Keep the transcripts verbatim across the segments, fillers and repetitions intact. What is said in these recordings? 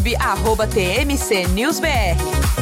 arroba T M C News B R.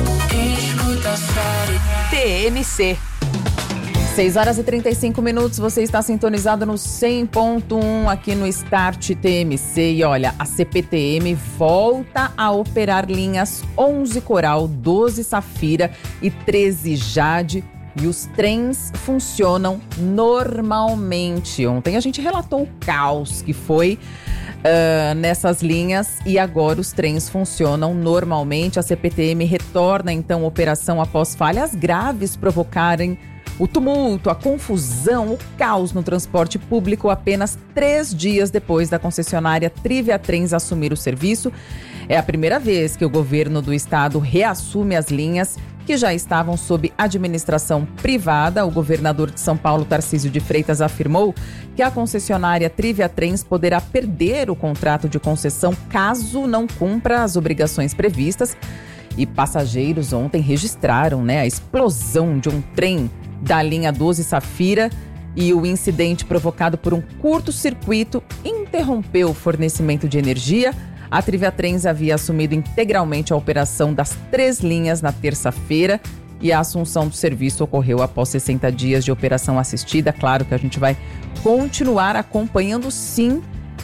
T M C. seis horas e trinta e cinco minutos, você está sintonizado no cem ponto um aqui no Start T M C. E olha, a C P T M volta a operar linhas onze Coral, doze Safira e treze Jade. E os trens funcionam normalmente. Ontem a gente relatou o caos que foi uh, nessas linhas e agora os trens funcionam normalmente. A C P T M retorna então a operação após falhas graves provocarem o tumulto, a confusão, o caos no transporte público apenas três dias depois da concessionária Trivia Trens assumir o serviço. É a primeira vez que o governo do estado reassume as linhas que já estavam sob administração privada. O governador de São Paulo, Tarcísio de Freitas, afirmou que a concessionária Trivia Trens poderá perder o contrato de concessão caso não cumpra as obrigações previstas. E passageiros ontem registraram, né, a explosão de um trem da linha doze Safira e o incidente provocado por um curto-circuito interrompeu o fornecimento de energia. A Trivia Trens havia assumido integralmente a operação das três linhas na terça-feira e a assunção do serviço ocorreu após sessenta dias de operação assistida. Claro que a gente vai continuar acompanhando, sim,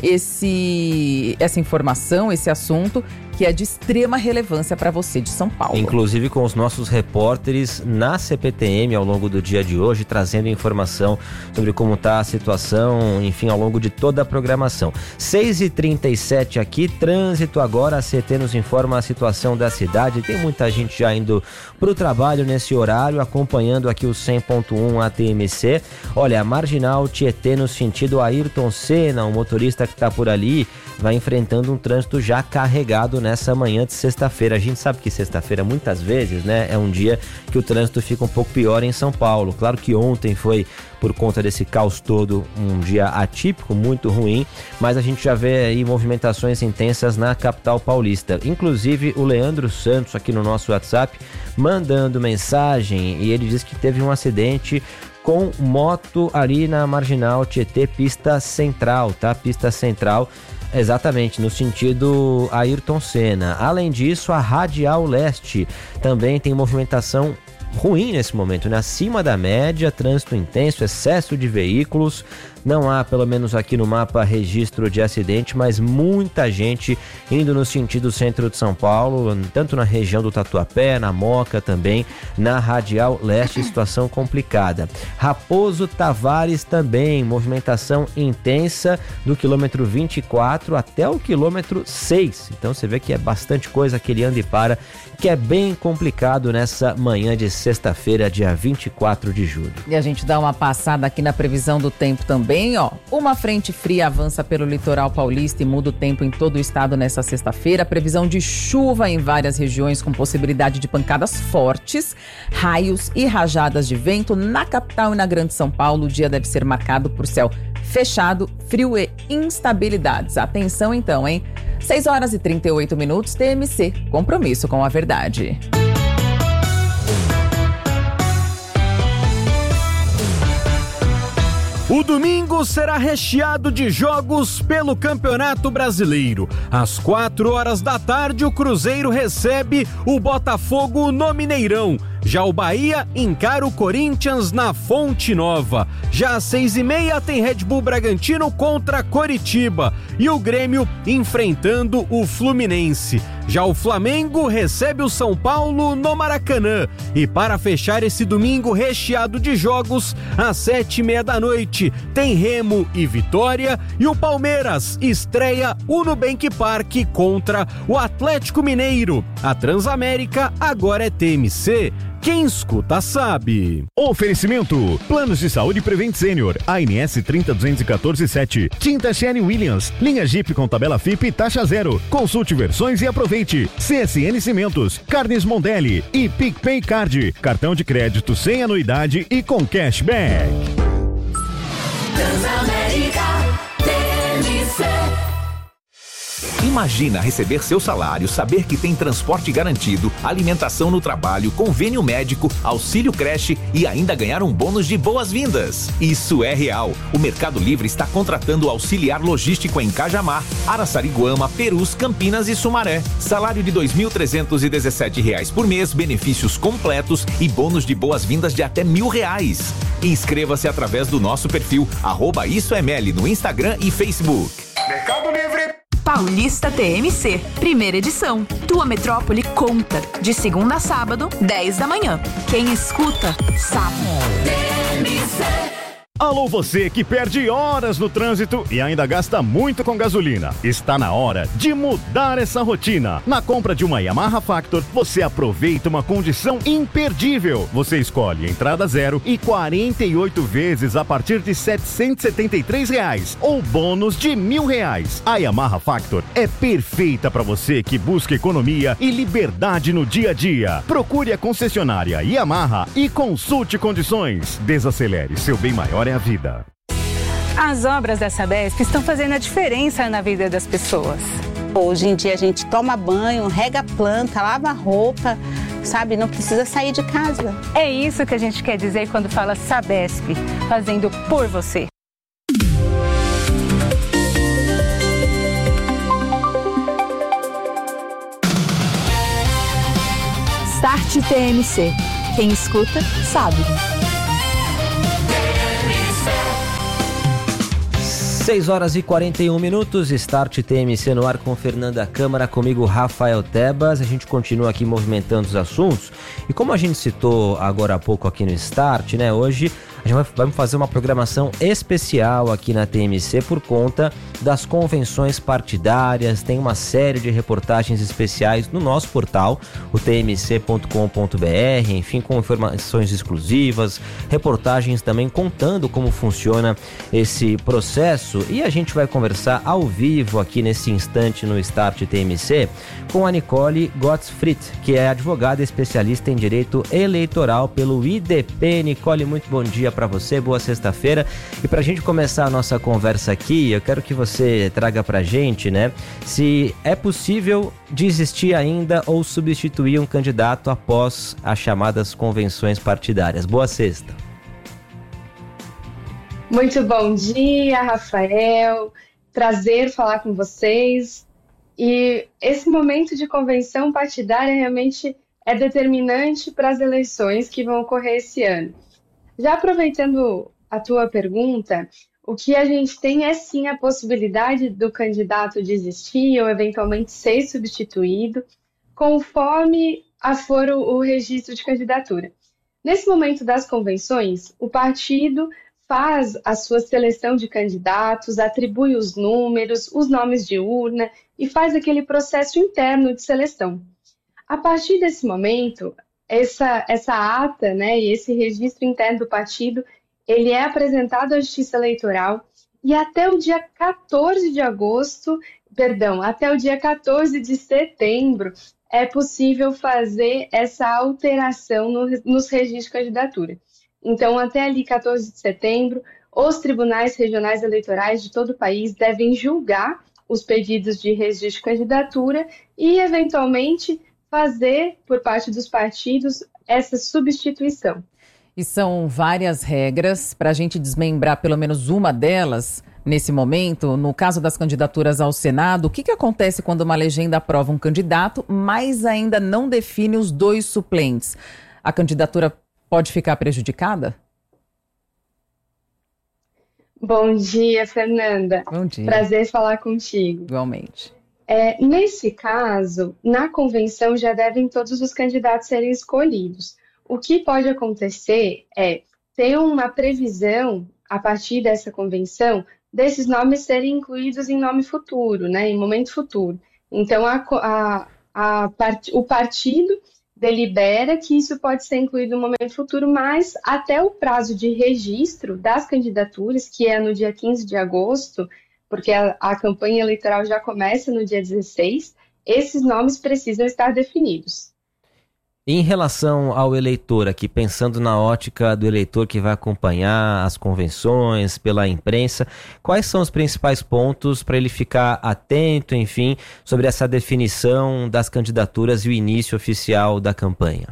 esse, essa informação, esse assunto, que é de extrema relevância para você de São Paulo. Inclusive com os nossos repórteres na C P T M ao longo do dia de hoje, trazendo informação sobre como está a situação, enfim, ao longo de toda a programação. seis e trinta e sete aqui, trânsito agora, a C T nos informa a situação da cidade. Tem muita gente já indo para o trabalho nesse horário, acompanhando aqui o cem ponto um A T M C. Olha, a Marginal Tietê no sentido Ayrton Senna, um motorista que está por ali, vai enfrentando um trânsito já carregado nessa manhã de sexta-feira. A gente sabe que sexta-feira muitas vezes, né, é um dia que o trânsito fica um pouco pior em São Paulo. Claro que ontem foi, por conta desse caos todo, um dia atípico, muito ruim, mas a gente já vê aí movimentações intensas na capital paulista. Inclusive o Leandro Santos aqui no nosso WhatsApp mandando mensagem, e ele diz que teve um acidente com moto ali na Marginal Tietê, pista central, tá? Pista central, exatamente, no sentido Ayrton Senna. Além disso, a Radial Leste também tem movimentação ruim nesse momento, né? Acima da média, trânsito intenso, excesso de veículos. Não há, pelo menos aqui no mapa, registro de acidente, mas muita gente indo no sentido centro de São Paulo, tanto na região do Tatuapé, na Moca também, na Radial Leste, situação complicada. Raposo Tavares também, movimentação intensa do quilômetro vinte e quatro até o quilômetro seis. Então você vê que é bastante coisa que ele anda e para, que é bem complicado nessa manhã de sexta-feira, dia vinte e quatro de julho. E a gente dá uma passada aqui na previsão do tempo também. Ó, uma frente fria avança pelo litoral paulista e muda o tempo em todo o estado nessa sexta-feira. Previsão de chuva em várias regiões com possibilidade de pancadas fortes, raios e rajadas de vento. Na capital e na Grande São Paulo, o dia deve ser marcado por céu fechado, frio e instabilidades. Atenção então, hein? seis horas e trinta e oito minutos, T M C, compromisso com a verdade. O domingo será recheado de jogos pelo Campeonato Brasileiro. Às quatro horas da tarde, o Cruzeiro recebe o Botafogo no Mineirão. Já o Bahia encara o Corinthians na Fonte Nova. Já às seis e meia tem Red Bull Bragantino contra Coritiba e o Grêmio enfrentando o Fluminense. Já o Flamengo recebe o São Paulo no Maracanã. E para fechar esse domingo recheado de jogos, às sete e meia da noite tem Remo e Vitória e o Palmeiras estreia o Nubank Park contra o Atlético Mineiro. A Transamérica agora é T M C. Quem escuta sabe. Oferecimento: Planos de Saúde Prevent Senior, A N S trinta duzentos e quatorze sete. Tinta Sherwin Williams, linha Jeep com tabela F I P e taxa zero. Consulte versões e aproveite. C S N Cimentos, Carnes Mondelli e PicPay Card, cartão de crédito sem anuidade e com cashback. Transamérica T M C. Imagina receber seu salário, saber que tem transporte garantido, alimentação no trabalho, convênio médico, auxílio creche e ainda ganhar um bônus de boas-vindas. Isso é real. O Mercado Livre está contratando auxiliar logístico em Cajamar, Araçariguama, Perus, Campinas e Sumaré. Salário de dois mil trezentos e dezessete reais por mês, benefícios completos e bônus de boas-vindas de até mil reais. Inscreva-se através do nosso perfil arroba IsoML no Instagram e Facebook. Mercado Livre. Paulista T M C, primeira edição. Tua metrópole conta. De segunda a sábado, dez da manhã. Quem escuta, sabe. T M C. Alô, você que perde horas no trânsito e ainda gasta muito com gasolina. Está na hora de mudar essa rotina. Na compra de uma Yamaha Factor, você aproveita uma condição imperdível. Você escolhe entrada zero e quarenta e oito vezes a partir de setecentos e setenta e três reais ou bônus de mil reais. A Yamaha Factor é perfeita para você que busca economia e liberdade no dia a dia. Procure a concessionária Yamaha e consulte condições. Desacelere, seu bem maior é a vida. As obras da Sabesp estão fazendo a diferença na vida das pessoas. Hoje em dia a gente toma banho, rega planta, lava roupa, sabe? Não precisa sair de casa. É isso que a gente quer dizer quando fala Sabesp, fazendo por você. Start T M C. Quem escuta, sabe. seis horas e quarenta e um minutos, Start T M C no ar com Fernanda Câmara, comigo Rafael Tebas. A gente continua aqui movimentando os assuntos. E como a gente citou agora há pouco aqui no Start, né? Hoje a gente vai, vamos fazer uma programação especial aqui na T M C por conta das convenções partidárias. Tem uma série de reportagens especiais no nosso portal, o t m c ponto com ponto b r, enfim, com informações exclusivas, reportagens também contando como funciona esse processo. E a gente vai conversar ao vivo aqui nesse instante no Start T M C com a Nicole Gottfried, que é advogada especialista em direito eleitoral pelo I D P. Nicole, muito bom dia para você, boa sexta-feira. E para a gente começar a nossa conversa aqui, eu quero que você traga para a gente, né, se é possível desistir ainda ou substituir um candidato após as chamadas convenções partidárias. Boa sexta. Muito bom dia, Rafael. Prazer falar com vocês. E esse momento de convenção partidária realmente é determinante para as eleições que vão ocorrer esse ano. Já aproveitando a tua pergunta, o que a gente tem é sim a possibilidade do candidato desistir ou eventualmente ser substituído, conforme for o registro de candidatura. Nesse momento das convenções, o partido faz a sua seleção de candidatos, atribui os números, os nomes de urna e faz aquele processo interno de seleção. A partir desse momento, essa, essa ata, né, e esse registro interno do partido, ele é apresentado à Justiça Eleitoral e até o dia quatorze de agosto, perdão, até o dia quatorze de setembro, é possível fazer essa alteração no, nos registros de candidatura. Então, até ali, quatorze de setembro, os tribunais regionais eleitorais de todo o país devem julgar os pedidos de registro de candidatura e, eventualmente, fazer, por parte dos partidos, essa substituição. E são várias regras para a gente desmembrar pelo menos uma delas nesse momento. No caso das candidaturas ao Senado, o que, que acontece quando uma legenda aprova um candidato, mas ainda não define os dois suplentes? A candidatura pode ficar prejudicada? Bom dia, Fernanda. Bom dia. Prazer falar contigo. Igualmente. É, nesse caso, na convenção já devem todos os candidatos serem escolhidos. O que pode acontecer é ter uma previsão, a partir dessa convenção, desses nomes serem incluídos em nome futuro, né, em momento futuro. Então, a, a, a part, o partido delibera que isso pode ser incluído no momento futuro, mas até o prazo de registro das candidaturas, que é no dia quinze de agosto, porque a, a campanha eleitoral já começa no dia dezesseis, esses nomes precisam estar definidos. Em relação ao eleitor aqui, pensando na ótica do eleitor que vai acompanhar as convenções pela imprensa, quais são os principais pontos para ele ficar atento, enfim, sobre essa definição das candidaturas e o início oficial da campanha?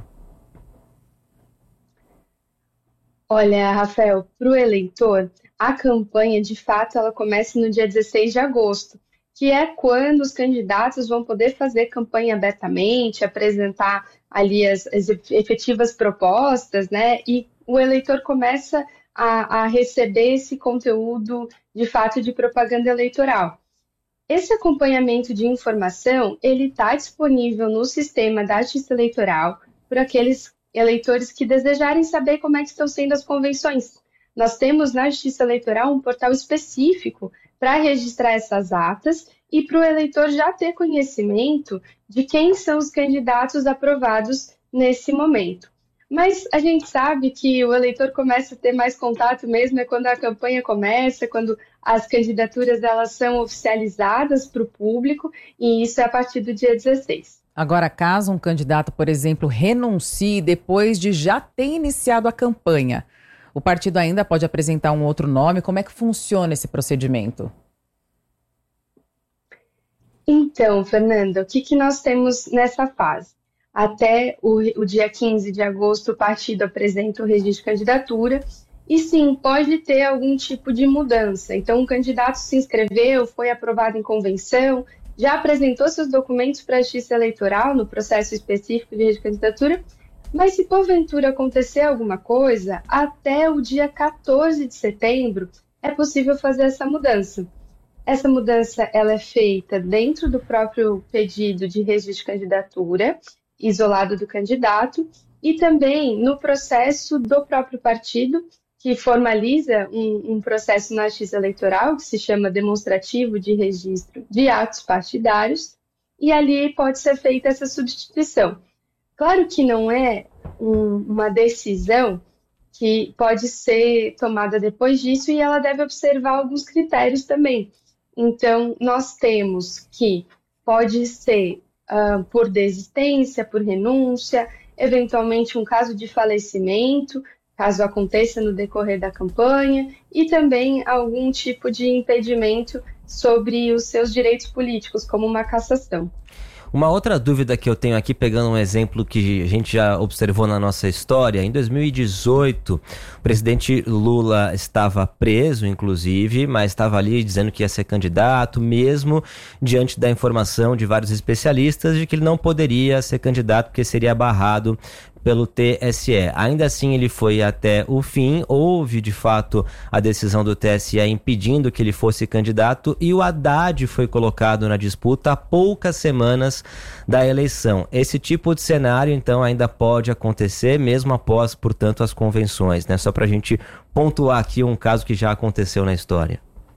Olha, Rafael, para o eleitor, a campanha, de fato, ela começa no dia dezesseis de agosto, que é quando os candidatos vão poder fazer campanha abertamente, apresentar ali as, as efetivas propostas, né? E o eleitor começa a, a receber esse conteúdo, de fato, de propaganda eleitoral. Esse acompanhamento de informação, ele está disponível no sistema da Justiça Eleitoral para aqueles eleitores que desejarem saber como é que estão sendo as convenções. Nós temos na Justiça Eleitoral um portal específico para registrar essas atas e para o eleitor já ter conhecimento de quem são os candidatos aprovados nesse momento. Mas a gente sabe que o eleitor começa a ter mais contato mesmo é quando a campanha começa, quando as candidaturas elas são oficializadas para o público, e isso é a partir do dia dezesseis. Agora, caso um candidato, por exemplo, renuncie depois de já ter iniciado a campanha, o partido ainda pode apresentar um outro nome? Como é que funciona esse procedimento? Então, Fernanda, o que, que nós temos nessa fase? Até o, o dia quinze de agosto, o partido apresenta o registro de candidatura e, sim, pode ter algum tipo de mudança. Então, o candidato se inscreveu, foi aprovado em convenção, já apresentou seus documentos para a Justiça Eleitoral no processo específico de registro de candidatura, mas se porventura acontecer alguma coisa, até o dia quatorze de setembro é possível fazer essa mudança. Essa mudança ela é feita dentro do próprio pedido de registro de candidatura, isolado do candidato, e também no processo do próprio partido, que formaliza um, um processo na Justiça Eleitoral, que se chama demonstrativo de registro de atos partidários, e ali pode ser feita essa substituição. Claro que não é um, uma decisão que pode ser tomada depois disso e ela deve observar alguns critérios também. Então, nós temos que pode ser uh, por desistência, por renúncia, eventualmente um caso de falecimento, caso aconteça no decorrer da campanha, e também algum tipo de impedimento sobre os seus direitos políticos, como uma cassação. Uma outra dúvida que eu tenho aqui, pegando um exemplo que a gente já observou na nossa história, em dois mil e dezoito, o presidente Lula estava preso, inclusive, mas estava ali dizendo que ia ser candidato, mesmo diante da informação de vários especialistas de que ele não poderia ser candidato porque seria barrado pelo T S E. Ainda assim, ele foi até o fim, houve de fato a decisão do T S E impedindo que ele fosse candidato e o Haddad foi colocado na disputa há poucas semanas da eleição. Esse tipo de cenário, então, ainda pode acontecer, mesmo após, portanto, as convenções, né? Só para a gente pontuar aqui um caso que já aconteceu na história.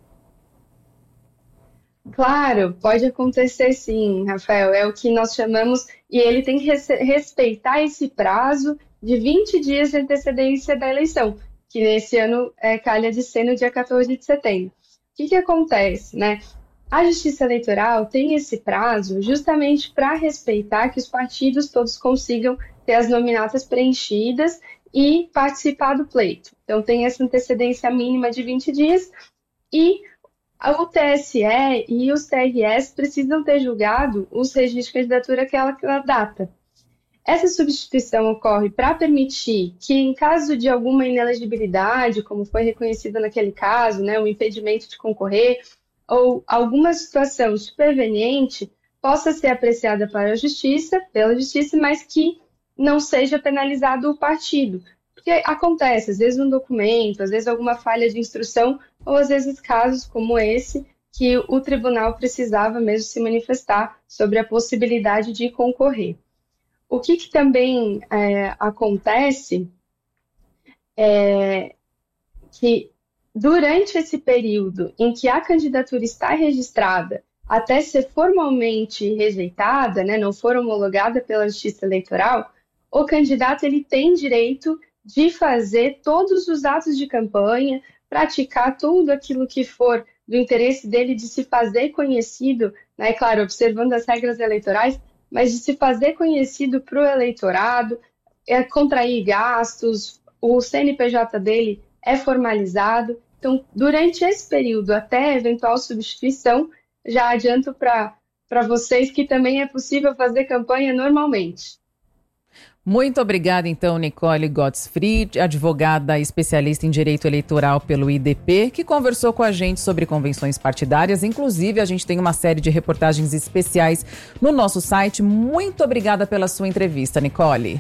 Claro, pode acontecer sim, Rafael, é o que nós chamamos, e ele tem que res- respeitar esse prazo de vinte dias de antecedência da eleição, que nesse ano é, calha de ser no dia quatorze de setembro. O que, que acontece, né? A Justiça Eleitoral tem esse prazo justamente para respeitar que os partidos todos consigam ter as nominatas preenchidas e participar do pleito. Então tem essa antecedência mínima de vinte dias e o T S E e os T R Es precisam ter julgado os registros de candidatura àquela data. Essa substituição ocorre para permitir que, em caso de alguma inelegibilidade, como foi reconhecido naquele caso, né, um impedimento de concorrer, ou alguma situação superveniente, possa ser apreciada para a justiça, pela justiça, mas que não seja penalizado o partido. Porque acontece, às vezes um documento, às vezes alguma falha de instrução, ou às vezes casos como esse, que o tribunal precisava mesmo se manifestar sobre a possibilidade de concorrer. O que, que também é, acontece é que durante esse período em que a candidatura está registrada até ser formalmente rejeitada, né, não for homologada pela Justiça Eleitoral, o candidato ele tem direito de fazer todos os atos de campanha, praticar tudo aquilo que for do interesse dele de se fazer conhecido, né, claro, observando as regras eleitorais, mas de se fazer conhecido para o eleitorado, é contrair gastos, o C N P J dele é formalizado. Então, durante esse período, até eventual substituição, já adianto para para vocês que também é possível fazer campanha normalmente. Muito obrigada, então, Nicole Gottsfried, advogada especialista em direito eleitoral pelo I D P, que conversou com a gente sobre convenções partidárias. Inclusive, a gente tem uma série de reportagens especiais no nosso site. Muito obrigada pela sua entrevista, Nicole.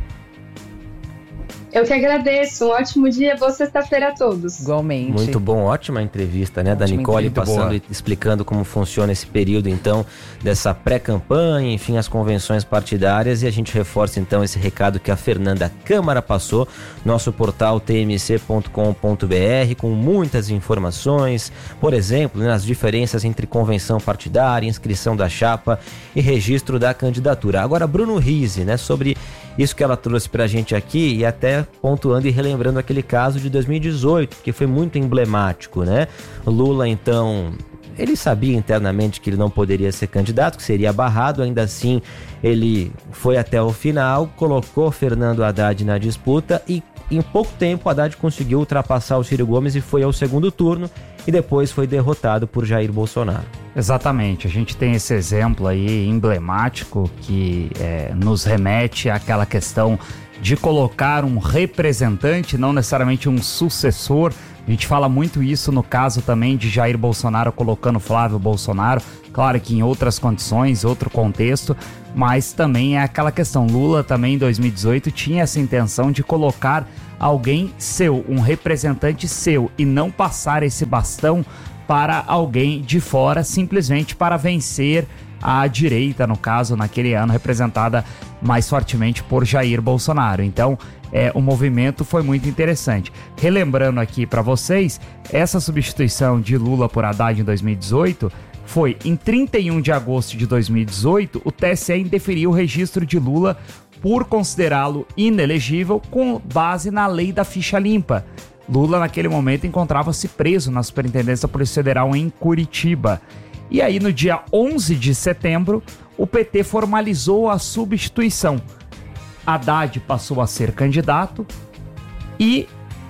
Eu que agradeço. Um ótimo dia, boa sexta-feira a todos. Igualmente. Muito bom, ótima entrevista, né, ótima da Nicole, passando e explicando como funciona esse período, então, dessa pré-campanha, enfim, as convenções partidárias. E a gente reforça, então, esse recado que a Fernanda Câmara passou, nosso portal t m c ponto com ponto b r, com muitas informações, por exemplo, né, as diferenças entre convenção partidária, inscrição da chapa e registro da candidatura. Agora, Bruno Rizzi, né, sobre isso que ela trouxe pra gente aqui, e até pontuando e relembrando aquele caso de dois mil e dezoito, que foi muito emblemático, né? Lula, então, ele sabia internamente que ele não poderia ser candidato, que seria barrado, ainda assim ele foi até o final, colocou Fernando Haddad na disputa e em pouco tempo Haddad conseguiu ultrapassar o Ciro Gomes e foi ao segundo turno e depois foi derrotado por Jair Bolsonaro. Exatamente, a gente tem esse exemplo aí emblemático que é, nos remete àquela questão de colocar um representante, não necessariamente um sucessor. A gente fala muito isso no caso também de Jair Bolsonaro colocando Flávio Bolsonaro, claro que em outras condições, outro contexto, mas também é aquela questão. Lula também em dois mil e dezoito tinha essa intenção de colocar alguém seu, um representante seu, e não passar esse bastão para alguém de fora, simplesmente para vencer a direita, no caso, naquele ano, representada mais fortemente por Jair Bolsonaro. Então, é, o movimento foi muito interessante. Relembrando aqui para vocês, essa substituição de Lula por Haddad em dois mil e dezoito foi em trinta e um de agosto de dois mil e dezoito, o T S E indeferiu o registro de Lula por considerá-lo inelegível com base na lei da ficha limpa. Lula, naquele momento, encontrava-se preso na Superintendência da Polícia Federal em Curitiba. E aí, no dia onze de setembro, o P T formalizou a substituição. Haddad passou a ser candidato e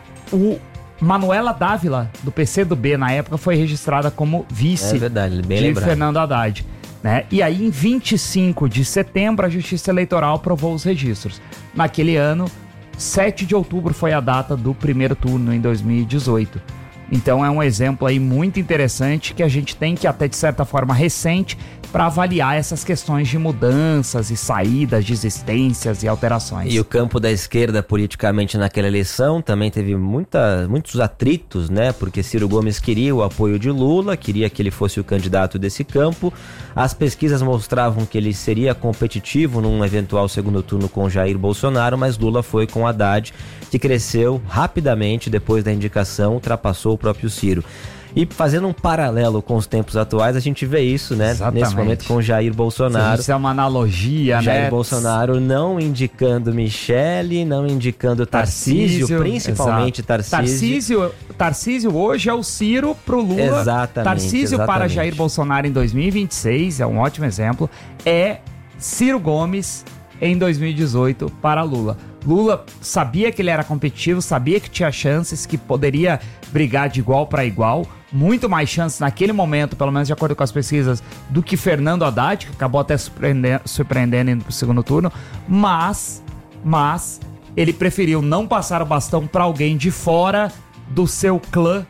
o Manuela Dávila, do P C do B, na época, foi registrada como vice é verdade, bem de lembrado. Fernando Haddad. Né? E aí, em vinte e cinco de setembro, a Justiça Eleitoral aprovou os registros. Naquele ano, sete de outubro foi a data do primeiro turno em dois mil e dezoito. Então é um exemplo aí muito interessante que a gente tem, que até de certa forma recente, para avaliar essas questões de mudanças e saídas, desistências e alterações. E o campo da esquerda politicamente naquela eleição também teve muita, muitos atritos, né? Porque Ciro Gomes queria o apoio de Lula, queria que ele fosse o candidato desse campo. As pesquisas mostravam que ele seria competitivo num eventual segundo turno com Jair Bolsonaro, mas Lula foi com Haddad, que cresceu rapidamente depois da indicação, ultrapassou o próprio Ciro. E fazendo um paralelo com os tempos atuais, a gente vê isso, né? Exatamente. Nesse momento com Jair Bolsonaro. Isso é uma analogia, Jair né? Bolsonaro não indicando Michele, não indicando Tarcísio, Tarcísio principalmente exato. Tarcísio. Tarcísio. Tarcísio hoje é o Ciro pro Lula. Exatamente. Tarcísio exatamente. para Jair Bolsonaro em dois mil e vinte e seis, é um ótimo exemplo. É Ciro Gomes em dois mil e dezoito para Lula. Lula sabia que ele era competitivo, sabia que tinha chances, que poderia brigar de igual para igual, muito mais chances naquele momento, pelo menos de acordo com as pesquisas, do que Fernando Haddad, que acabou até surpreendendo, surpreendendo indo pro segundo turno, mas, mas ele preferiu não passar o bastão para alguém de fora do seu clã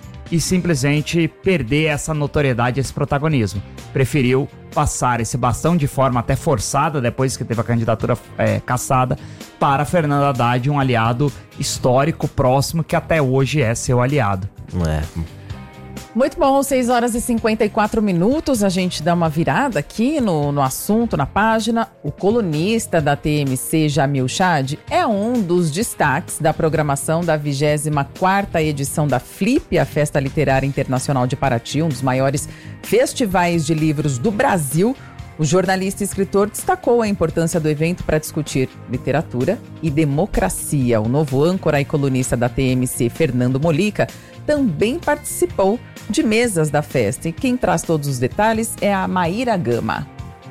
e simplesmente perder essa notoriedade, esse protagonismo. Preferiu passar esse bastão de forma até forçada, depois que teve a candidatura é, cassada, para Fernando Haddad, um aliado histórico próximo que até hoje é seu aliado. É. Muito bom, seis horas e cinquenta e quatro minutos, a gente dá uma virada aqui no, no assunto, na página. O colunista da T M C, Jamil Chad, é um dos destaques da programação da vigésima quarta edição da Flip, a Festa Literária Internacional de Paraty, um dos maiores festivais de livros do Brasil. O jornalista e escritor destacou a importância do evento para discutir literatura e democracia. O novo âncora e colunista da T M C, Fernando Molica, também participou de mesas da festa. E quem traz todos os detalhes é a Maíra Gama.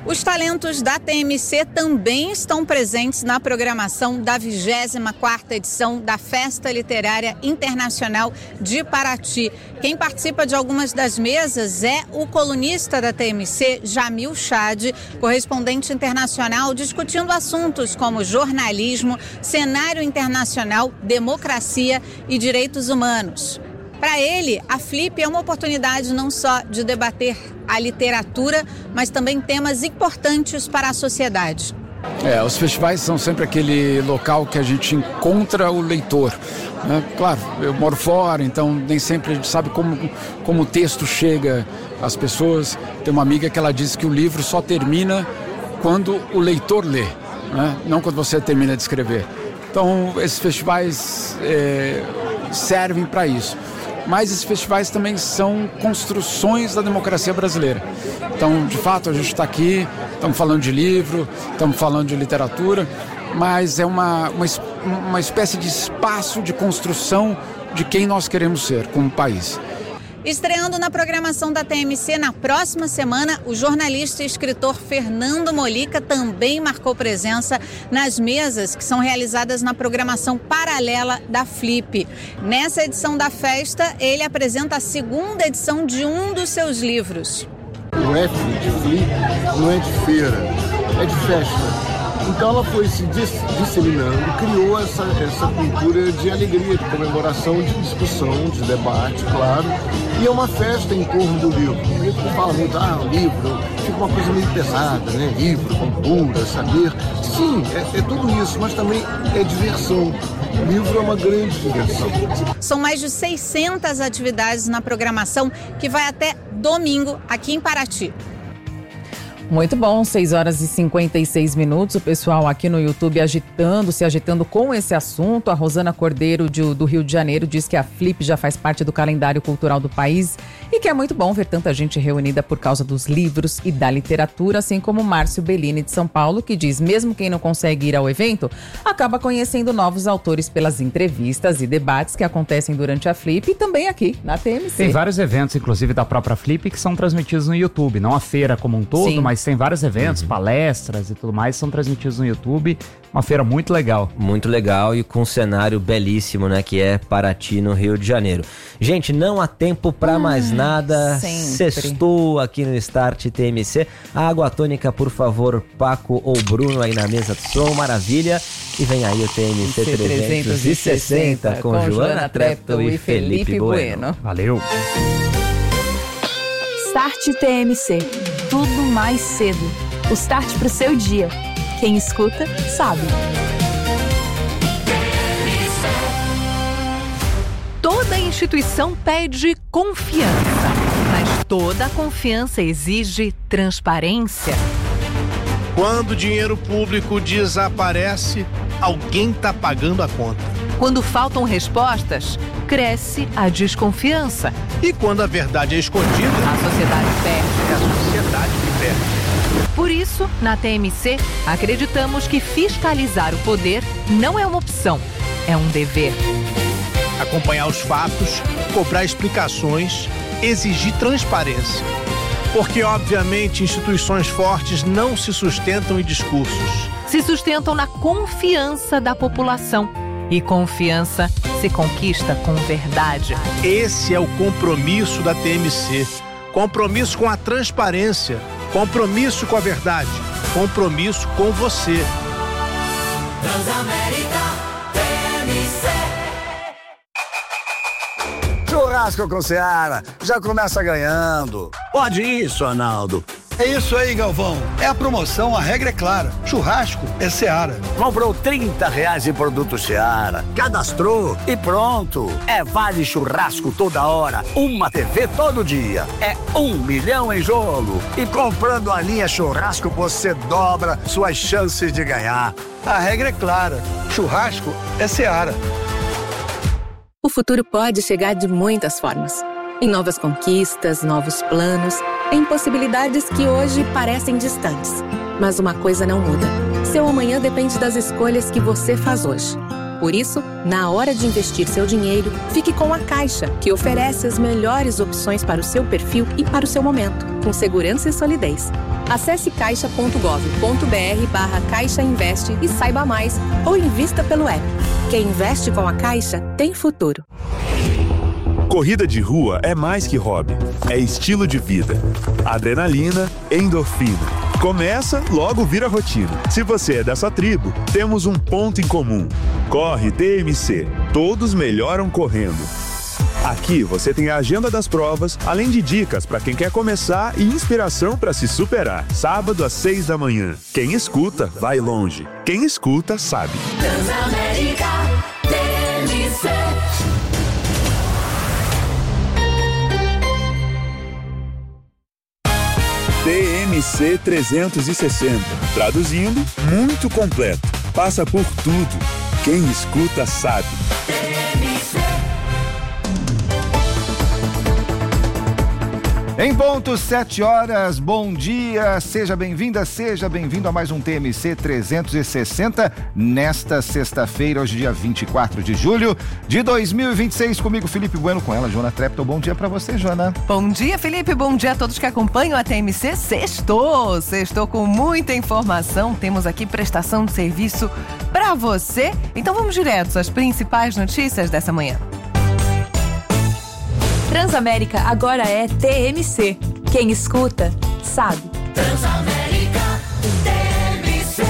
Os talentos da T M C também estão presentes na programação da vigésima quarta edição da Festa Literária Internacional de Paraty. Quem participa de algumas das mesas é o colunista da T M C, Jamil Chad, correspondente internacional, discutindo assuntos como jornalismo, cenário internacional, democracia e direitos humanos. Para ele, a Flip é uma oportunidade não só de debater a literatura, mas também temas importantes para a sociedade. É, os festivais são sempre aquele local que a gente encontra o leitor, né? Claro, eu moro fora, então nem sempre a gente sabe como, como o texto chega às pessoas. Tem uma amiga que ela diz que o livro só termina quando o leitor lê, né? Não quando você termina de escrever. Então, esses festivais é, servem para isso. Mas esses festivais também são construções da democracia brasileira. Então, de fato, a gente está aqui, estamos falando de livro, estamos falando de literatura, mas é uma, uma, uma espécie de espaço de construção de quem nós queremos ser como país. Estreando na programação da T M C na próxima semana, o jornalista e escritor Fernando Molica também marcou presença nas mesas que são realizadas na programação paralela da Flip. Nessa edição da festa, ele apresenta a segunda edição de um dos seus livros. O F de Flip não é de feira, é de festa. Então ela foi se disseminando, criou essa, essa cultura de alegria, de comemoração, de discussão, de debate, claro. E é uma festa em torno do livro. O livro fala muito, ah, o livro, fica uma coisa meio pesada, né? Livro, cultura, saber. Sim, é, é tudo isso, mas também é diversão. O livro é uma grande diversão. São mais de seiscentas atividades na programação que vai até domingo aqui em Paraty. Muito bom, seis horas e cinquenta e seis minutos, o pessoal aqui no YouTube agitando, se agitando com esse assunto. A Rosana Cordeiro de, do Rio de Janeiro diz que a Flip já faz parte do calendário cultural do país e que é muito bom ver tanta gente reunida por causa dos livros e da literatura, assim como o Márcio Bellini de São Paulo, que diz, mesmo quem não consegue ir ao evento, acaba conhecendo novos autores pelas entrevistas e debates que acontecem durante a Flip e também aqui na T M C. Tem vários eventos, inclusive da própria Flip, que são transmitidos no YouTube, não a feira como um todo, Sim. mas tem vários eventos, uhum. palestras e tudo mais, são transmitidos no YouTube. Uma feira muito legal. Muito legal e com um cenário belíssimo, né? Que é Paraty, no Rio de Janeiro. Gente, não há tempo pra hum, mais nada. Sempre. Sextou aqui no Start T M C. A água tônica, por favor, Paco ou Bruno aí na mesa de som. Maravilha. E vem aí o T M C trezentos e sessenta com, com Joana Treptow e Felipe, Felipe Bueno. bueno. Valeu. Start T M C. Tudo mais cedo. O start pro seu dia. Quem escuta, sabe. Toda instituição pede confiança, mas toda confiança exige transparência. Quando o dinheiro público desaparece, alguém está pagando a conta. Quando faltam respostas, cresce a desconfiança. E quando a verdade é escondida, a sociedade perde. É a sociedade que perde. Por isso, na T M C, acreditamos que fiscalizar o poder não é uma opção, é um dever. Acompanhar os fatos, cobrar explicações, exigir transparência. Porque, obviamente, instituições fortes não se sustentam em discursos. Se sustentam na confiança da população. E confiança se conquista com verdade. Esse é o compromisso da T M C. Compromisso com a transparência. Compromisso com a verdade. Compromisso com você. Transamérica T M C. Churrasco com Seara. Já começa ganhando. Pode isso, Arnaldo. É isso aí, Galvão. É a promoção, a regra é clara. Churrasco é Seara. Comprou trinta reais em produto Seara. Cadastrou e pronto. É vale churrasco toda hora. Uma T V todo dia. É um milhão em jogo. E comprando a linha churrasco, você dobra suas chances de ganhar. A regra é clara. Churrasco é Seara. O futuro pode chegar de muitas formas. Em novas conquistas, novos planos, em possibilidades que hoje parecem distantes. Mas uma coisa não muda. Seu amanhã depende das escolhas que você faz hoje. Por isso, na hora de investir seu dinheiro, fique com a Caixa, que oferece as melhores opções para o seu perfil e para o seu momento, com segurança e solidez. Acesse caixa ponto gov ponto br barra Caixa Investe e saiba mais, ou invista pelo app. Quem investe com a Caixa tem futuro. Corrida de rua é mais que hobby, é estilo de vida. Adrenalina, endorfina. Começa, logo vira rotina. Se você é dessa tribo, temos um ponto em comum. Corre T M C. Todos melhoram correndo. Aqui você tem a agenda das provas, além de dicas para quem quer começar e inspiração para se superar. Sábado às seis da manhã. Quem escuta, vai longe. Quem escuta, sabe. Transamérica T M C. T M C trezentos e sessenta. Traduzindo, muito completo. Passa por tudo. Quem escuta, sabe. Em ponto, sete horas, bom dia, seja bem-vinda, seja bem-vindo a mais um T M C trezentos e sessenta, nesta sexta-feira, hoje dia vinte e quatro de julho de dois mil e vinte e seis, comigo Felipe Bueno, com ela, Joana Treptow. Bom dia pra você, Joana. Bom dia, Felipe, bom dia a todos que acompanham a T M C. Sextou, sextou com muita informação, temos aqui prestação de serviço pra você, então vamos direto às principais notícias dessa manhã. Transamérica agora é T M C. Quem escuta, sabe. Transamérica T M C.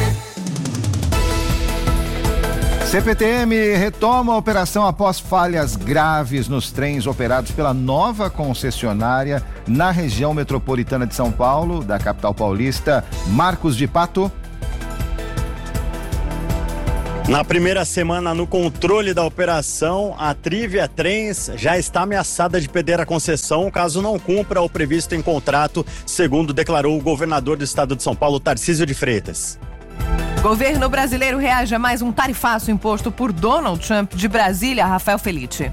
C P T M retoma a operação após falhas graves nos trens operados pela nova concessionária na região metropolitana de São Paulo, da capital paulista. Marcos de Pato. Na primeira semana no controle da operação, a Trivia Trens já está ameaçada de perder a concessão caso não cumpra o previsto em contrato, segundo declarou o governador do estado de São Paulo, Tarcísio de Freitas. Governo brasileiro reage a mais um tarifaço imposto por Donald Trump. De Brasília, Rafael Felitti.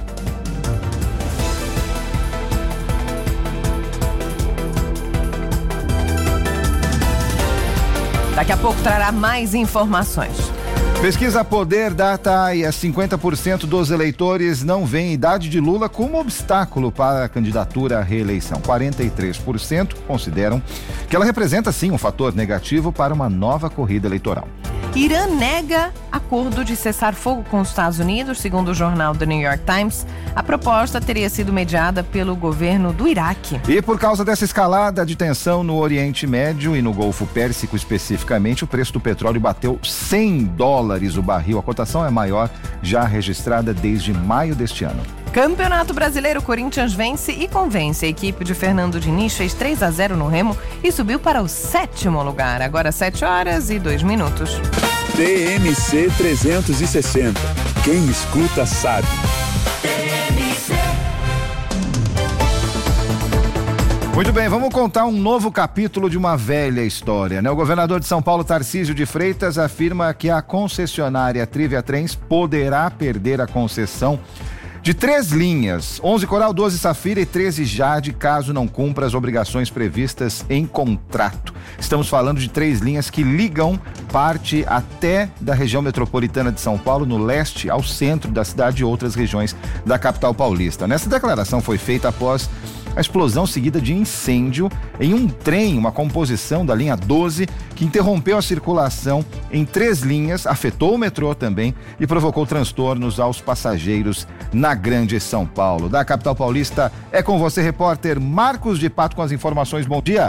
Daqui a pouco trará mais informações. Pesquisa Poder data e cinquenta por cento dos eleitores não veem idade de Lula como obstáculo para a candidatura à reeleição. quarenta e três por cento consideram que ela representa, sim, um fator negativo para uma nova corrida eleitoral. Irã nega acordo de cessar fogo com os Estados Unidos, segundo o jornal The New York Times. A proposta teria sido mediada pelo governo do Iraque. E por causa dessa escalada de tensão no Oriente Médio e no Golfo Pérsico especificamente, o preço do petróleo bateu cem dólares o barril. A cotação é maior já registrada desde maio deste ano. Campeonato Brasileiro, Corinthians vence e convence. A equipe de Fernando Diniz fez três a zero no Remo e subiu para o sétimo lugar. Agora sete horas e dois minutos. T M C trezentos e sessenta. Quem escuta sabe. Muito bem, vamos contar um novo capítulo de uma velha história, né? O governador de São Paulo, Tarcísio de Freitas, afirma que a concessionária Trivia Trens poderá perder a concessão de três linhas, onze Coral, doze Safira e treze Jade, caso não cumpra as obrigações previstas em contrato. Estamos falando de três linhas que ligam parte até da região metropolitana de São Paulo, no leste, ao centro da cidade e outras regiões da capital paulista. Nessa declaração foi feita após a explosão seguida de incêndio em um trem, uma composição da linha doze, que interrompeu a circulação em três linhas, afetou o metrô também e provocou transtornos aos passageiros na Grande São Paulo. Da capital paulista, é com você, repórter Marcos de Pato, com as informações. Bom dia.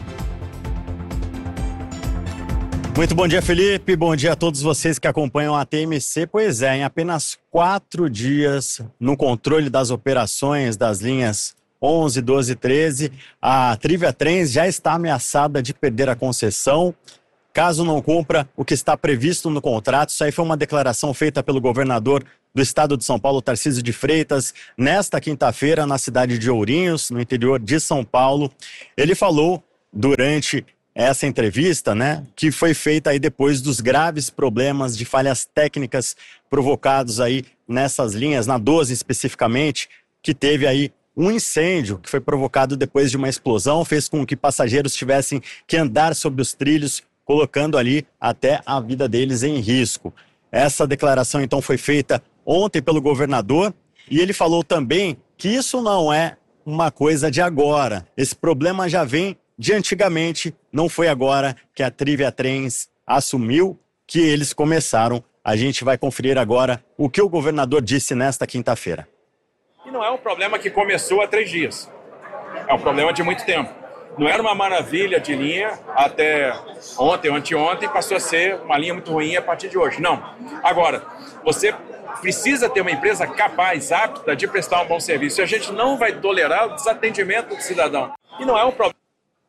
Muito bom dia, Felipe. Bom dia a todos vocês que acompanham a T M C. Pois é, em apenas quatro dias no controle das operações das linhas onze, doze e treze, a Trivia Trens já está ameaçada de perder a concessão, caso não cumpra o que está previsto no contrato. Isso aí foi uma declaração feita pelo governador do estado de São Paulo, Tarcísio de Freitas, nesta quinta-feira, na cidade de Ourinhos, no interior de São Paulo. Ele falou durante essa entrevista, né, que foi feita aí depois dos graves problemas de falhas técnicas provocados aí nessas linhas, na doze especificamente, que teve aí um incêndio que foi provocado depois de uma explosão, fez com que passageiros tivessem que andar sobre os trilhos, colocando ali até a vida deles em risco. Essa declaração então foi feita ontem pelo governador e ele falou também que isso não é uma coisa de agora. Esse problema já vem de antigamente. Não foi agora que a Trivia Trens assumiu que eles começaram. A gente vai conferir agora o que o governador disse nesta quinta-feira. E não é um problema que começou há três dias. É um problema de muito tempo. Não era uma maravilha de linha até ontem ou anteontem, passou a ser uma linha muito ruim a partir de hoje. Não. Agora, você precisa ter uma empresa capaz, apta de prestar um bom serviço. E a gente não vai tolerar o desatendimento do cidadão. E não é um problema.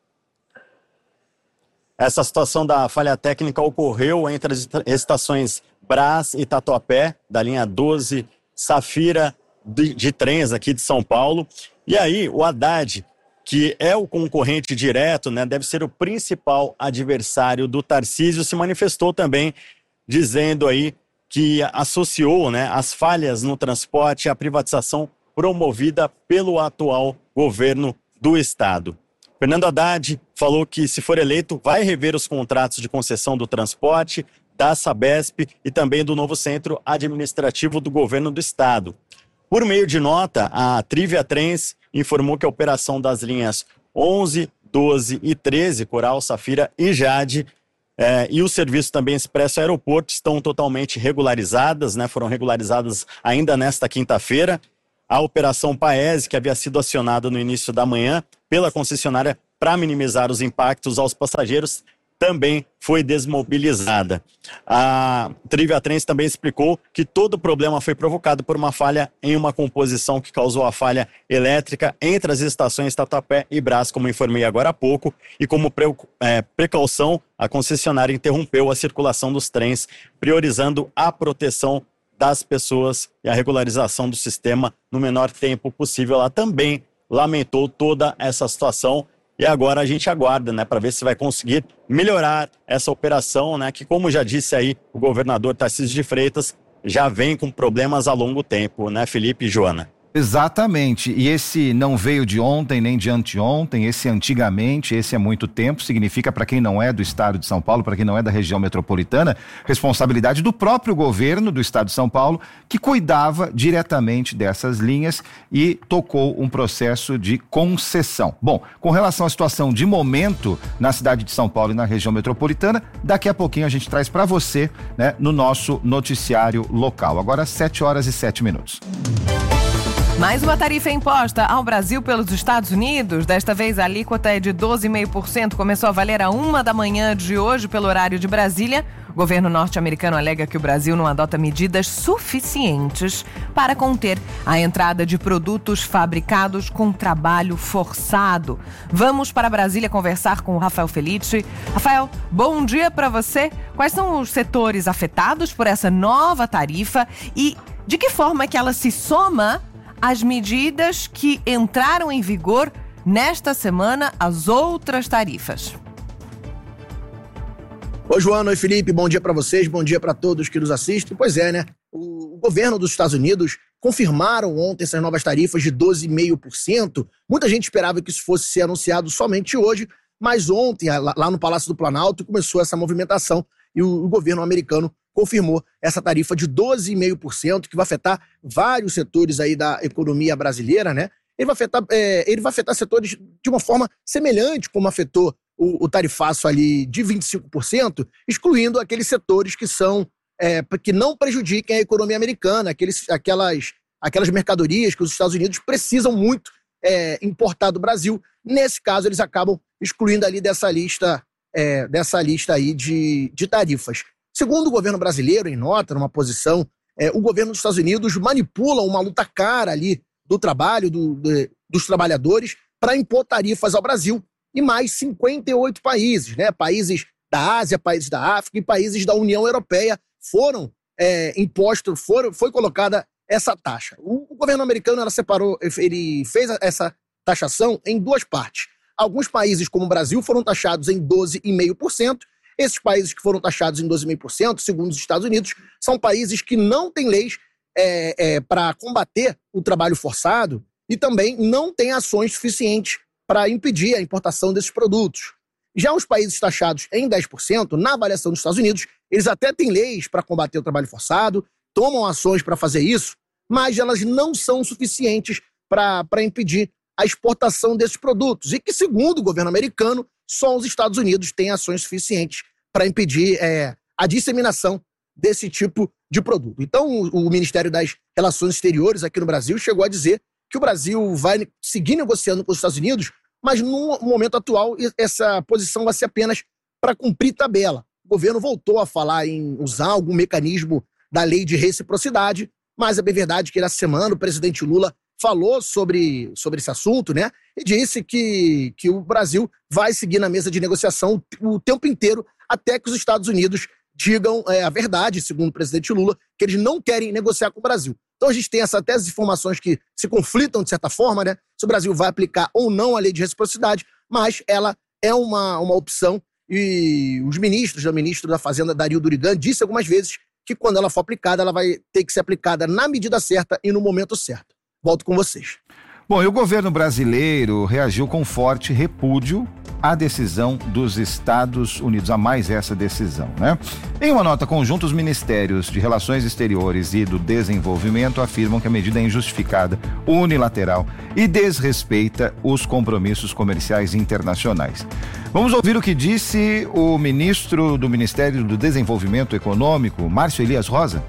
Essa situação da falha técnica ocorreu entre as estações Brás e Tatuapé, da linha doze Safira de, de trens aqui de São Paulo. E aí, o Haddad, que é o concorrente direto, né, deve ser o principal adversário do Tarcísio, se manifestou também dizendo aí que associou, né, as falhas no transporte à privatização promovida pelo atual governo do estado. Fernando Haddad falou que, se for eleito, vai rever os contratos de concessão do transporte, da Sabesp e também do novo centro administrativo do governo do estado. Por meio de nota, a Trivia Trens informou que a operação das linhas onze, doze e treze, Coral, Safira e Jade, eh, e o serviço também Expresso Aeroporto estão totalmente regularizadas, né? Foram regularizadas ainda nesta quinta-feira. A operação Paese, que havia sido acionada no início da manhã pela concessionária para minimizar os impactos aos passageiros, também foi desmobilizada. A Trivia Trens também explicou que todo o problema foi provocado por uma falha em uma composição que causou a falha elétrica entre as estações Tatuapé e Brás, como informei agora há pouco, e como pre, é, precaução, a concessionária interrompeu a circulação dos trens, priorizando a proteção das pessoas e a regularização do sistema no menor tempo possível. Ela também lamentou toda essa situação e agora a gente aguarda, né, para ver se vai conseguir melhorar essa operação, né, que, como já disse aí o governador Tarcísio de Freitas, já vem com problemas a longo tempo, né, Felipe e Joana? Exatamente, e esse não veio de ontem nem de anteontem, esse antigamente, esse é muito tempo, significa, para quem não é do estado de São Paulo, para quem não é da região metropolitana, responsabilidade do próprio governo do estado de São Paulo, que cuidava diretamente dessas linhas e tocou um processo de concessão. Bom, com relação à situação de momento na cidade de São Paulo e na região metropolitana, daqui a pouquinho a gente traz para você, né, no nosso noticiário local. Agora sete horas e sete minutos. Mais uma tarifa imposta ao Brasil pelos Estados Unidos. Desta vez a alíquota é de doze vírgula cinco por cento. Começou a valer a uma da manhã de hoje pelo horário de Brasília. O governo norte-americano alega que o Brasil não adota medidas suficientes para conter a entrada de produtos fabricados com trabalho forçado. Vamos para Brasília conversar com o Rafael Felice. Rafael, bom dia para você. Quais são os setores afetados por essa nova tarifa e de que forma que ela se soma as medidas que entraram em vigor nesta semana, as outras tarifas? Oi, Joana, oi, Felipe, bom dia para vocês, bom dia para todos que nos assistem. Pois é, né? O governo dos Estados Unidos confirmaram ontem essas novas tarifas de doze vírgula cinco por cento. Muita gente esperava que isso fosse ser anunciado somente hoje, mas ontem, lá no Palácio do Planalto, começou essa movimentação e o governo americano confirmou essa tarifa de doze vírgula cinco por cento, que vai afetar vários setores aí da economia brasileira, né? Ele vai afetar, é, ele vai afetar setores de uma forma semelhante como afetou o, o tarifaço ali de vinte e cinco por cento, excluindo aqueles setores que são, é, que não prejudiquem a economia americana, aqueles, aquelas, aquelas mercadorias que os Estados Unidos precisam muito é, importar do Brasil. Nesse caso, eles acabam excluindo ali dessa lista, é, dessa lista aí de, de tarifas. Segundo o governo brasileiro, em nota, numa posição, é, o governo dos Estados Unidos manipula uma luta cara ali do trabalho, do, de, dos trabalhadores, para impor tarifas ao Brasil e mais cinquenta e oito países, né? Países da Ásia, países da África e países da União Europeia foram é, impostos, foram, foi colocada essa taxa. O, o governo americano ela separou, ele fez essa taxação em duas partes. Alguns países, como o Brasil, foram taxados em doze vírgula cinco por cento. Esses países que foram taxados em doze vírgula cinco por cento, segundo os Estados Unidos, são países que não têm leis é, é, para combater o trabalho forçado e também não têm ações suficientes para impedir a importação desses produtos. Já os países taxados em dez por cento, na avaliação dos Estados Unidos, eles até têm leis para combater o trabalho forçado, tomam ações para fazer isso, mas elas não são suficientes para impedir a exportação desses produtos e que, segundo o governo americano, só os Estados Unidos têm ações suficientes para impedir é, a disseminação desse tipo de produto. Então, o, o Ministério das Relações Exteriores aqui no Brasil chegou a dizer que o Brasil vai seguir negociando com os Estados Unidos, mas no momento atual essa posição vai ser apenas para cumprir tabela. O governo voltou a falar em usar algum mecanismo da lei de reciprocidade, mas é bem verdade que nessa semana o presidente Lula falou sobre, sobre esse assunto, né? E disse que, que o Brasil vai seguir na mesa de negociação o, o tempo inteiro até que os Estados Unidos digam é, a verdade, segundo o presidente Lula, que eles não querem negociar com o Brasil. Então a gente tem essa, até as informações que se conflitam de certa forma, né? Se o Brasil vai aplicar ou não a lei de reciprocidade, mas ela é uma, uma opção e os ministros, o ministro da Fazenda, Dario Durigan, disse algumas vezes que quando ela for aplicada, ela vai ter que ser aplicada na medida certa e no momento certo. Volto com vocês. Bom, e o governo brasileiro reagiu com forte repúdio à decisão dos Estados Unidos, a mais essa decisão, né? Em uma nota conjunta, os ministérios de Relações Exteriores e do Desenvolvimento afirmam que a medida é injustificada, unilateral e desrespeita os compromissos comerciais internacionais. Vamos ouvir o que disse o ministro do Ministério do Desenvolvimento Econômico, Márcio Elias Rosa.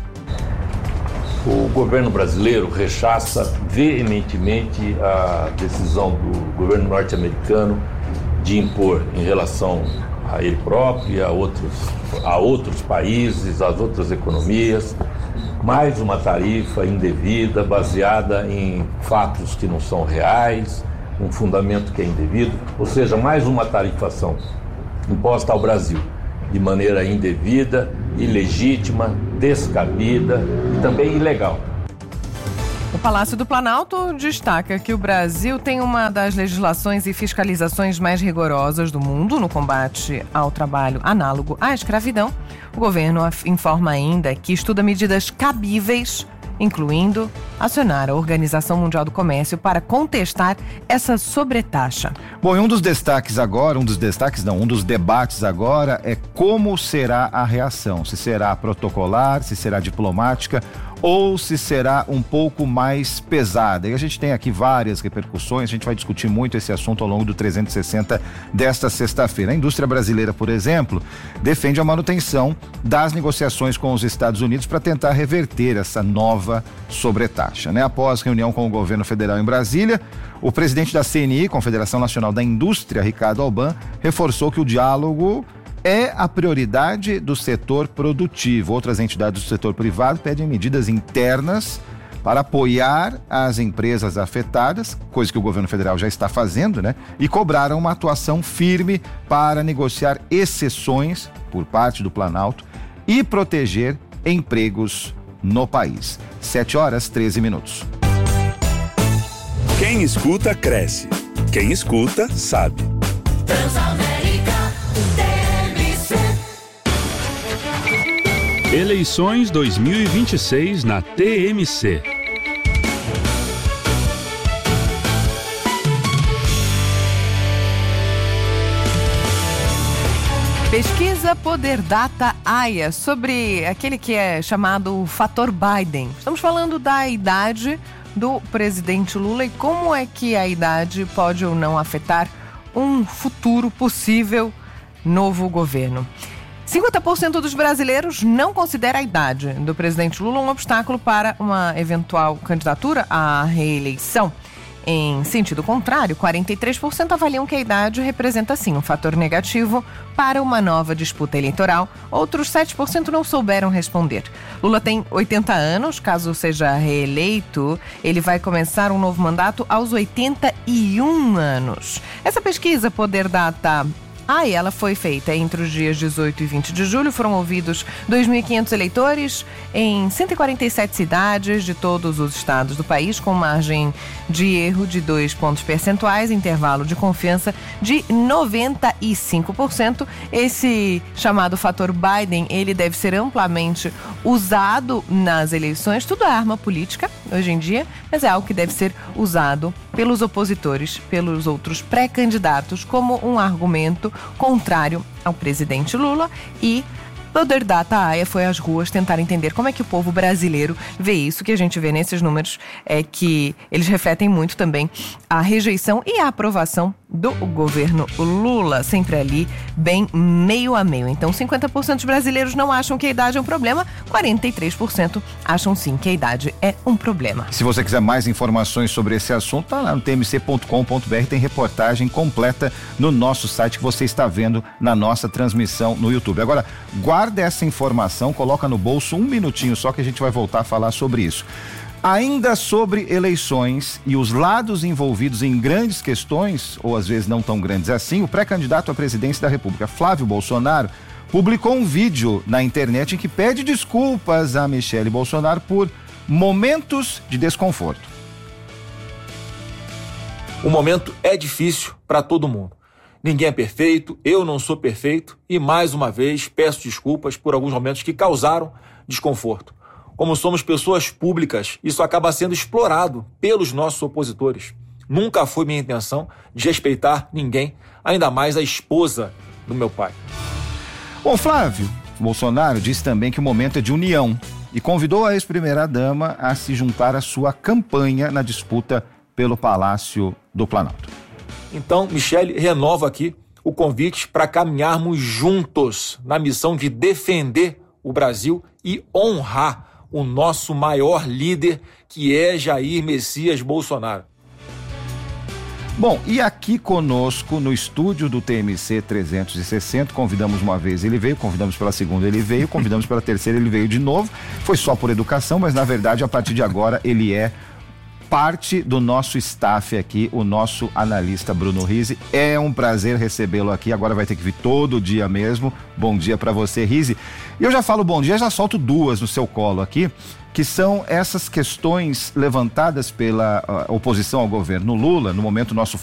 O governo brasileiro rechaça veementemente a decisão do governo norte-americano de impor em relação a ele próprio e a outros, a outros países, às outras economias, mais uma tarifa indevida, baseada em fatos que não são reais, um fundamento que é indevido, ou seja, mais uma tarifação imposta ao Brasil de maneira indevida, ilegítima, descabida e também ilegal. O Palácio do Planalto destaca que o Brasil tem uma das legislações e fiscalizações mais rigorosas do mundo no combate ao trabalho análogo à escravidão. O governo informa ainda que estuda medidas cabíveis, incluindo acionar a Organização Mundial do Comércio para contestar essa sobretaxa. Bom, e um dos destaques agora, um dos destaques não, um dos debates agora é como será a reação, se será protocolar, se será diplomática ou se será um pouco mais pesada. E a gente tem aqui várias repercussões, a gente vai discutir muito esse assunto ao longo do trezentos e sessenta desta sexta-feira. A indústria brasileira, por exemplo, defende a manutenção das negociações com os Estados Unidos para tentar reverter essa nova sobretaxa, né? Após reunião com o governo federal em Brasília, o presidente da C N I, Confederação Nacional da Indústria, Ricardo Alban, reforçou que o diálogo é a prioridade do setor produtivo. Outras entidades do setor privado pedem medidas internas para apoiar as empresas afetadas, coisa que o governo federal já está fazendo, né? E cobraram uma atuação firme para negociar exceções por parte do Planalto e proteger empregos no país. sete horas, treze minutos. Quem escuta, cresce. Quem escuta, sabe. Eleições dois mil e vinte e seis na T M C. Pesquisa Poder Data A I A sobre aquele que é chamado fator Biden. Estamos falando da idade do presidente Lula e como é que a idade pode ou não afetar um futuro possível novo governo. cinquenta por cento dos brasileiros não considera a idade do presidente Lula um obstáculo para uma eventual candidatura à reeleição. Em sentido contrário, quarenta e três por cento avaliam que a idade representa, sim, um fator negativo para uma nova disputa eleitoral. Outros sete por cento não souberam responder. Lula tem oitenta anos, caso seja reeleito, ele vai começar um novo mandato aos oitenta e um anos. Essa pesquisa Poder Data Ah, e ela foi feita entre os dias dezoito e vinte de julho. Foram ouvidos dois mil e quinhentos eleitores em cento e quarenta e sete cidades de todos os estados do país, com margem de erro de dois pontos percentuais, intervalo de confiança de noventa e cinco por cento. Esse chamado fator Biden, ele deve ser amplamente usado nas eleições. Tudo é arma política hoje em dia, mas é algo que deve ser usado pelos opositores, pelos outros pré-candidatos, como um argumento contrário ao presidente Lula e Loader Data A I A foi às ruas tentar entender como é que o povo brasileiro vê isso. Que a gente vê nesses números é que eles refletem muito também a rejeição e a aprovação do governo Lula, sempre ali bem meio a meio. Então, cinquenta por cento dos brasileiros não acham que a idade é um problema, quarenta e três por cento acham sim que a idade é um problema. Se você quiser mais informações sobre esse assunto, tá lá no t m c ponto com ponto b r, tem reportagem completa no nosso site que você está vendo na nossa transmissão no YouTube. Agora, guarda essa informação, coloca no bolso um minutinho só que a gente vai voltar a falar sobre isso. Ainda sobre eleições e os lados envolvidos em grandes questões, ou às vezes não tão grandes assim, o pré-candidato à presidência da República, Flávio Bolsonaro, publicou um vídeo na internet em que pede desculpas a Michele Bolsonaro por momentos de desconforto. O momento é difícil para todo mundo. Ninguém é perfeito, eu não sou perfeito e, mais uma vez, peço desculpas por alguns momentos que causaram desconforto. Como somos pessoas públicas, isso acaba sendo explorado pelos nossos opositores. Nunca foi minha intenção desrespeitar ninguém, ainda mais a esposa do meu pai. Bom, Flávio Bolsonaro disse também que o momento é de união e convidou a ex-primeira-dama a se juntar à sua campanha na disputa pelo Palácio do Planalto. Então, Michele renova aqui o convite para caminharmos juntos na missão de defender o Brasil e honrar o nosso maior líder, que é Jair Messias Bolsonaro. Bom, e aqui conosco no estúdio do T M C trezentos e sessenta, convidamos uma vez, ele veio, convidamos pela segunda, ele veio, convidamos pela terceira, ele veio de novo. Foi só por educação, mas na verdade a partir de agora ele é parte do nosso staff aqui, o nosso analista Bruno Rizzi. É um prazer recebê-lo aqui, agora vai ter que vir todo dia mesmo. Bom dia para você, Rizzi. E eu já falo bom dia, já solto duas no seu colo aqui, que são essas questões levantadas pela uh, oposição ao governo Lula. No momento, o nosso